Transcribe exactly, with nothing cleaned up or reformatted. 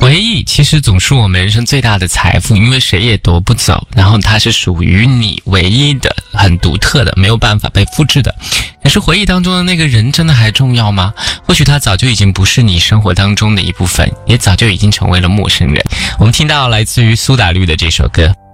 回忆其实总是我们人生最大的财富，因为谁也夺不走，然后它是属于你唯一的，很独特的，没有办法被复制的。可是回忆当中的那个人真的还重要吗？或许他早就已经不是你生活当中的一部分，也早就已经成为了陌生人。我们听到来自于苏打绿的这首歌。